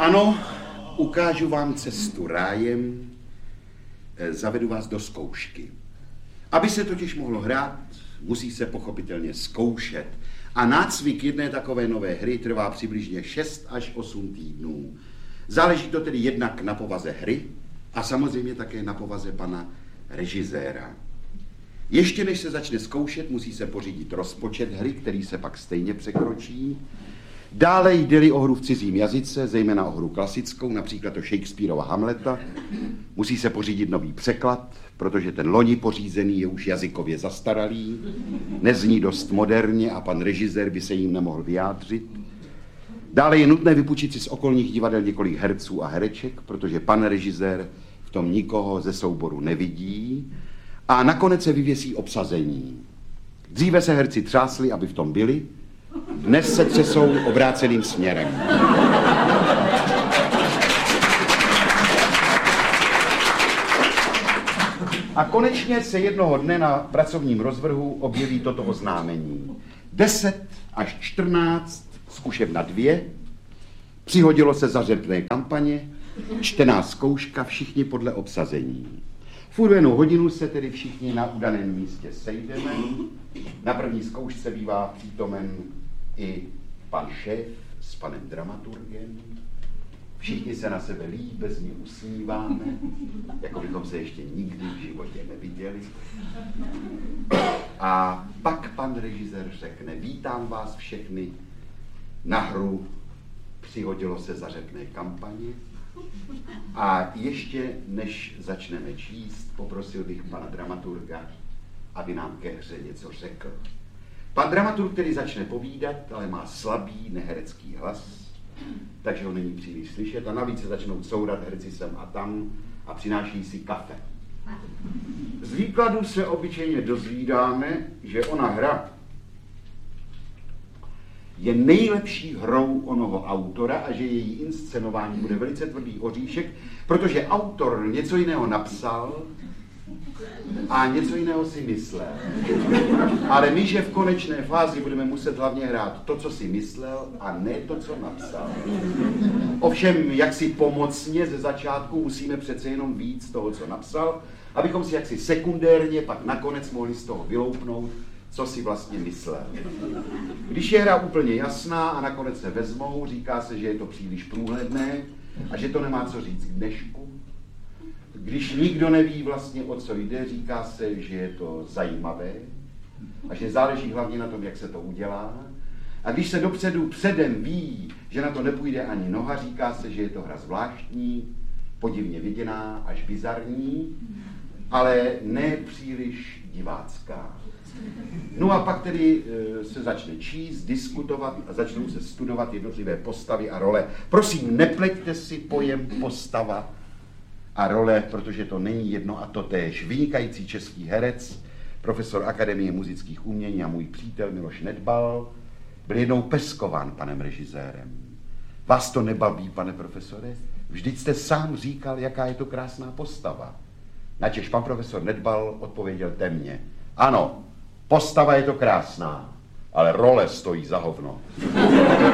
Ano, ukážu vám cestu rájem, zavedu vás do zkoušky. Aby se totiž mohlo hrát, musí se pochopitelně zkoušet. A nácvik jedné takové nové hry trvá přibližně 6 až 8 týdnů. Záleží to tedy jednak na povaze hry a samozřejmě také na povaze pana režiséra. Ještě než se začne zkoušet, musí se pořídit rozpočet hry, který se pak stejně překročí. Dále jde-li o hru v cizím jazyce, zejména o hru klasickou, například o Shakespearova Hamleta, musí se pořídit nový překlad, protože ten loni pořízený je už jazykově zastaralý, nezní dost moderně a pan režisér by se jim nemohl vyjádřit. Dále je nutné vypůjčit si z okolních divadel několik herců a hereček, protože pan režisér v tom nikoho ze souboru nevidí. A nakonec se vyvěsí obsazení. Dříve se herci třásli, aby v tom byli, dnes se třesou obráceným směrem. A konečně se jednoho dne na pracovním rozvrhu objeví toto oznámení. 10 až 14, zkušebna 2, přihodilo se zařepné kampaně, čtená zkouška, všichni podle obsazení. V určenou hodinu se tedy všichni na udaném místě sejdeme. Na první zkoušce bývá přítomen i pan šéf s panem dramaturgem. Všichni se na sebe líbezně usmíváme, jako bychom se ještě nikdy v životě neviděli. A pak pan režisér řekne: vítám vás všechny na hru Přihodilo se zařepné kampaně. A ještě než začneme číst, poprosil bych pana dramaturga, aby nám ke hře něco řekl. Pan dramaturg tedy začne povídat, ale má slabý neherecký hlas, takže ho není příliš slyšet a navíc se začnou courat herci sem a tam a přináší si kafe. Z výkladu se obyčejně dozvídáme, že ona hra je nejlepší hrou onoho autora a že její inscenování bude velice tvrdý oříšek, protože autor něco jiného napsal a něco jiného si myslel. Ale my, že v konečné fázi budeme muset hlavně hrát to, co si myslel, a ne to, co napsal. Ovšem, jaksi pomocně ze začátku musíme přece jenom víc toho, co napsal, abychom si jaksi sekundérně pak nakonec mohli z toho vyloupnout, co si vlastně myslel. Když je hra úplně jasná a nakonec se vezmou, říká se, že je to příliš průhledné a že to nemá co říct k dnešku. Když nikdo neví vlastně, o co jde, říká se, že je to zajímavé a že záleží hlavně na tom, jak se to udělá. A když se dopředu předem ví, že na to nepůjde ani noha, říká se, že je to hra zvláštní, podivně viděná, až bizarní, ale ne příliš divácká. No a pak tedy se začne číst, diskutovat a začnou se studovat jednotlivé postavy a role. Prosím, nepleťte si pojem postava a role, protože to není jedno a totéž. Vynikající český herec, profesor Akademie muzických umění a můj přítel Miloš Nedbal byl jednou peskován panem režisérem. Vás to nebaví, pane profesore? Vždyť jste sám říkal, jaká je to krásná postava. Načež pan profesor Nedbal odpověděl temně: ano, postava je to krásná, ale role stojí za hovno.